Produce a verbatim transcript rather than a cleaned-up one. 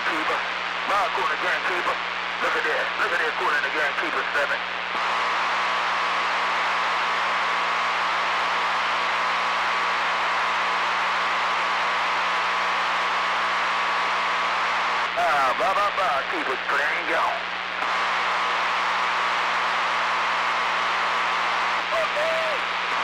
Keeper. Ball corner, Grand Keeper. Look at that. Look at that corner in the Grand Keeper seven. Ah, blah, blah, blah. Keeper